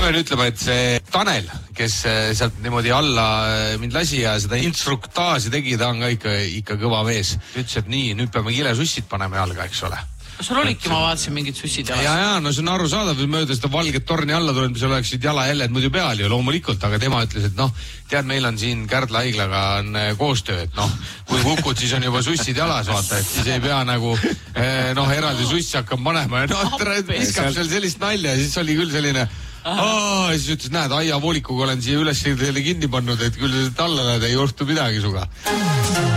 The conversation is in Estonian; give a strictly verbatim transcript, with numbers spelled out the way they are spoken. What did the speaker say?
pean ütlema, et see Tanel, kes sealt niimoodi alla mind lasi ja seda instruktaaži tegi, ta on ka ikka, ikka kõva mees. Ütles, et nii, nüüd peame kilesussid panema jalga, eks ole. Sul olidki, ma vaatasin mingid sussid jalas. Ja, ja, no see on arusaadav, mööda seda valget torni alla tulnud, mis oleksid jalajäljed muidu peal ju loomulikult, aga tema ütles, et noh, tead, meil on siin Kärdla haiglaga on koostöö, et noh, kui kukud, siis on juba sussid jalas, vaata, et siis ei pea nagu noh, eraldi sussi hakkab panema ja noh, viskab seal sellist nalja ja siis oli küll selline oh, ja siis ütles, näed, aia voolikuga olen siia üles kinni pannud, et küll alla näed, ei juhtu midagi suga.